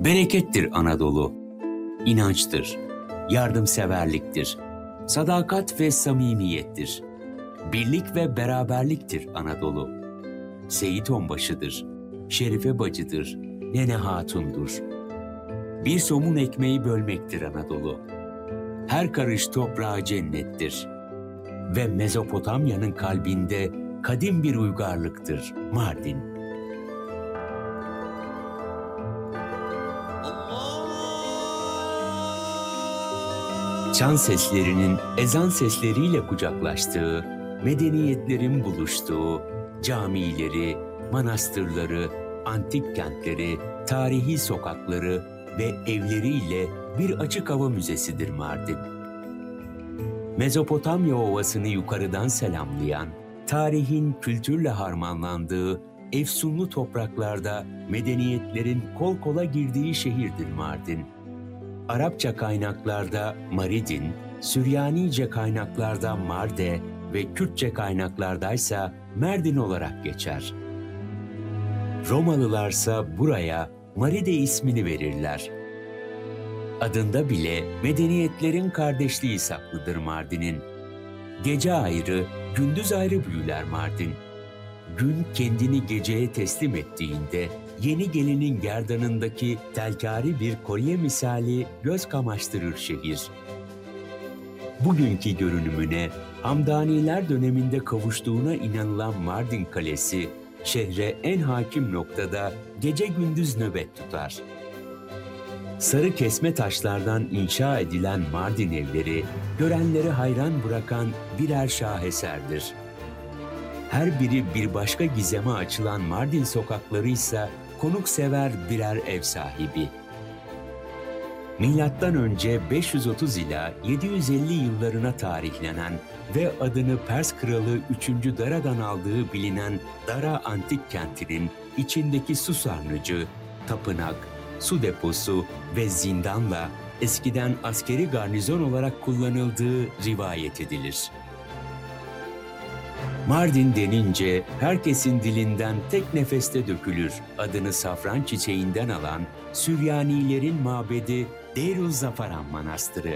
Berekettir Anadolu, inançtır, yardımseverliktir, sadakat ve samimiyettir. Birlik ve beraberliktir Anadolu. Seyit Onbaşı'dır, Şerife Bacı'dır, Nene Hatun'dur. Bir somun ekmeği bölmektir Anadolu. Her karış toprağı cennettir. Ve Mezopotamya'nın kalbinde kadim bir uygarlıktır Mardin. Çan seslerinin ezan sesleriyle kucaklaştığı, medeniyetlerin buluştuğu, camileri, manastırları, antik kentleri, tarihi sokakları ve evleriyle bir açık hava müzesidir Mardin. Mezopotamya Ovası'nı yukarıdan selamlayan, tarihin kültürle harmanlandığı, efsunlu topraklarda medeniyetlerin kol kola girdiği şehirdir Mardin. Arapça kaynaklarda Maridin, Süryanice kaynaklarda Marde ve Kürtçe kaynaklardaysa Merdin olarak geçer. Romalılarsa buraya Maride ismini verirler. Adında bile medeniyetlerin kardeşliği saklıdır Mardin'in. Gece ayrı, gündüz ayrı büyüler Mardin. Gün kendini geceye teslim ettiğinde yeni gelinin gerdanındaki telkari bir kolye misali göz kamaştırır şehir. Bugünkü görünümüne Hamdaniler döneminde kavuştuğuna inanılan Mardin Kalesi, şehre en hakim noktada gece gündüz nöbet tutar. Sarı kesme taşlardan inşa edilen Mardin evleri, görenleri hayran bırakan birer şaheserdir. Her biri bir başka gizeme açılan Mardin sokakları ise konuksever birer ev sahibi. Milattan önce 530 ila 750 yıllarına tarihlenen ve adını Pers kralı 3. Dara'dan aldığı bilinen Dara antik kentinin içindeki su sarnıcı, tapınak, su deposu ve zindanla eskiden askeri garnizon olarak kullanıldığı rivayet edilir. Mardin denince herkesin dilinden tek nefeste dökülür adını safran çiçeğinden alan Süryanilerin mabedi Deirüzzafaran Manastırı.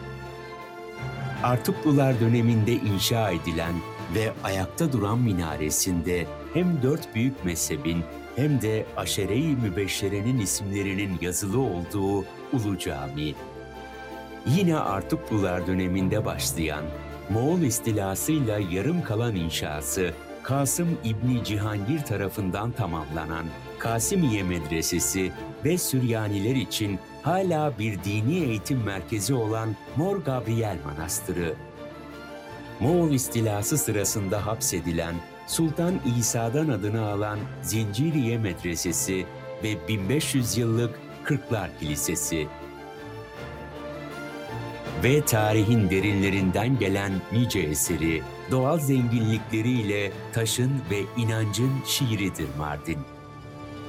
Artuklular döneminde inşa edilen ve ayakta duran minaresinde hem 4 büyük mezhebin hem de Aşere-i Mübeşşere'nin isimlerinin yazılı olduğu Ulu Cami. Yine Artuklular döneminde başlayan Moğol istilasıyla yarım kalan inşası, Kasım İbni Cihangir tarafından tamamlanan Kasimiye Medresesi ve Süryaniler için hala bir dini eğitim merkezi olan Mor Gabriel Manastırı. Moğol istilası sırasında hapsedilen Sultan İsa'dan adını alan Zinciriye Medresesi ve 1500 yıllık Kırklar Kilisesi. Ve tarihin derinlerinden gelen nice eseri, doğal zenginlikleriyle taşın ve inancın şiiridir Mardin.